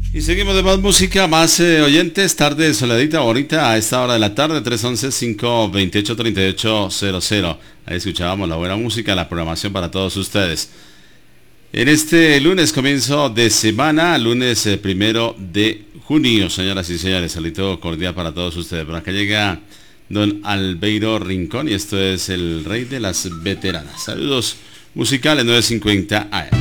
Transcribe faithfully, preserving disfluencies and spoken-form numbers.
Y seguimos de más música, más eh, oyentes, tarde soledadita bonita a esta hora de la tarde, tres once, cinco veintiocho, treinta y ocho cero cero. Ahí escuchábamos la buena música, la programación para todos ustedes. En este lunes, comienzo de semana, lunes eh, primero de junio, señoras y señores, saludo cordial para todos ustedes. Por acá llega don Albeiro Rincón y esto es el rey de las veteranas. Saludos musicales nueve cincuenta A M.